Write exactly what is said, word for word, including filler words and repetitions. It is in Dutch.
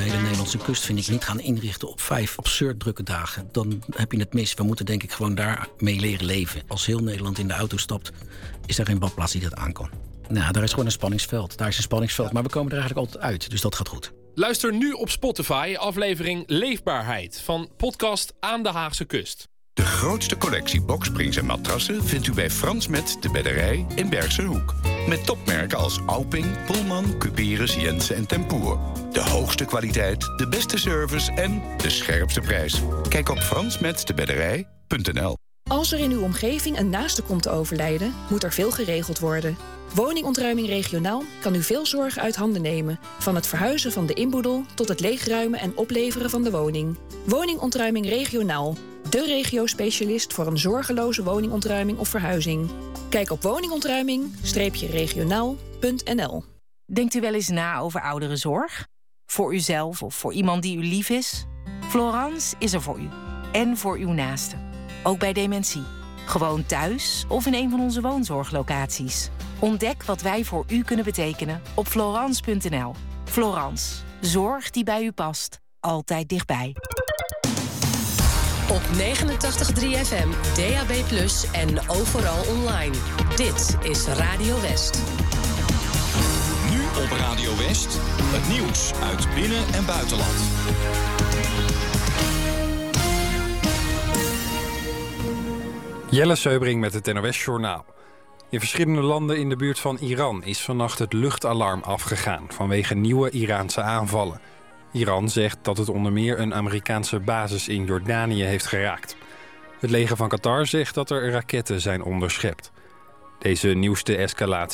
hele Nederlandse kust, vind ik, niet gaan inrichten op vijf absurd drukke dagen. Dan heb je het mis. We moeten denk ik gewoon daarmee leren leven. Als heel Nederland in de auto stapt, is er geen badplaats die dat aan kan. Nou, daar is gewoon een spanningsveld. Daar is een spanningsveld, maar we komen er eigenlijk altijd uit. Dus dat gaat goed. Luister nu op Spotify aflevering Leefbaarheid van podcast Aan de Haagse Kust. De grootste collectie boksprings en matrassen vindt u bij Frans Met de Bedderij in Bergse Hoek. Met topmerken als Auping, Pullman, Cuperus, Jensen en Tempoer. De hoogste kwaliteit, de beste service en de scherpste prijs. Kijk op frans met de bedderij punt n l. Als er in uw omgeving een naaste komt te overlijden, moet er veel geregeld worden. Woningontruiming regionaal kan u veel zorgen uit handen nemen. Van het verhuizen van de inboedel tot het leegruimen en opleveren van de woning. Woningontruiming regionaal. De regio-specialist voor een zorgeloze woningontruiming of verhuizing. Kijk op woningontruiming regionaal punt n l. Denkt u wel eens na over ouderenzorg? Voor uzelf of voor iemand die u lief is? Florence is er voor u. En voor uw naasten. Ook bij dementie. Gewoon thuis of in een van onze woonzorglocaties. Ontdek wat wij voor u kunnen betekenen op florence punt n l. Florence. Zorg die bij u past. Altijd dichtbij. Op negenentachtig komma drie F M, D A B plus, en overal online. Dit is Radio West. Nu op Radio West, het nieuws uit binnen- en buitenland. Jelle Seubring met het N O S-journaal. In verschillende landen in de buurt van Iran is vannacht het luchtalarm afgegaan vanwege nieuwe Iraanse aanvallen. Iran zegt dat het onder meer een Amerikaanse basis in Jordanië heeft geraakt. Het leger van Qatar zegt dat er raketten zijn onderschept. Deze nieuwste escalatie